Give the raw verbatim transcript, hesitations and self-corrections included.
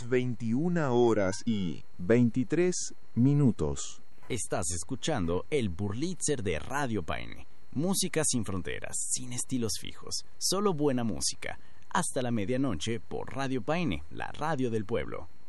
veintiuna horas y veintitrés minutos. Estás escuchando el Burlitzer de Radio Paine. Música sin fronteras, sin estilos fijos, solo buena música. Hasta la medianoche por Radio Paine, la radio del pueblo.